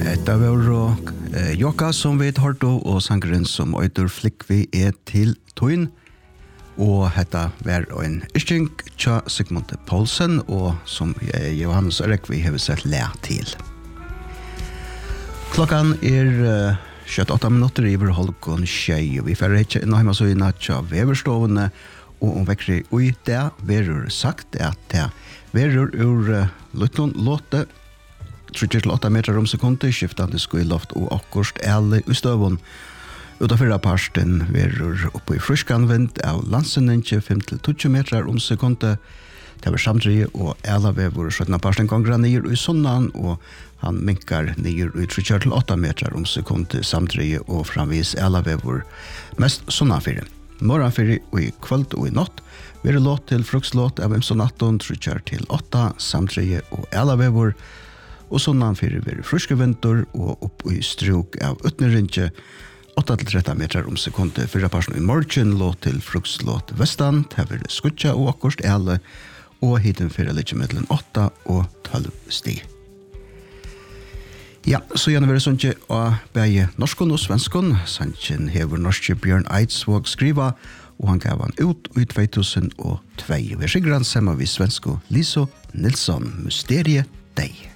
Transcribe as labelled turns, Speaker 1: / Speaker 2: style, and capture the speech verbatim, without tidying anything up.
Speaker 1: Det var eh, Jokka som vi har hørt, og sangeren som øyder flikk vi er til tøyen. Og dette var en yrking tja Sigmund Poulsen, og som eh, Johannes Ørek vi har sett le til. Klokkan er eh, tjueåtte minutter i Holkon Tjei, og vi får ikke inn hjemme så i natt tja veverstovene, og om vekkeri ui det verur sagt at det verur ur uh, Lutlund låte tre til åtte meter om sekunder, skiftande skuiloft og akkurst alle i støvun. Utanfyrra parsten verur oppe i fryskanvind av landsenninje fem til tjue meter om sekunder. Det var samtidig og alle vevur sjøtna parsten gongra nyer i sunnan, og han minkar nyer i tre til åtte meter om sekunder samtidig og framvis alle vevur mest sunnanfyrir. Morgonfyrir og i kvöld og i natt vil låt til frukslåt av M atten tre til åtte samtidig og alle vevur, og sunnan fyrir vil friske vinter og opp i struk av utnerinje åtte til tretten meter om sekunder. Fyrra parsen i morgen låt til frukslåt vestan, det vil skutja og akkurst ele, og hiten fyrir litt mellom åtte og tolv sti. Ja, så gjerne vil jeg sånn ikke å beie norskon og svenskon. Sannsyn hever norske Bjørn Eidsvåg skriva, og han gav han ut i två tusen og två. Vi skygger han sammen med svensko Liso Nilsson, Mysteriet Dei.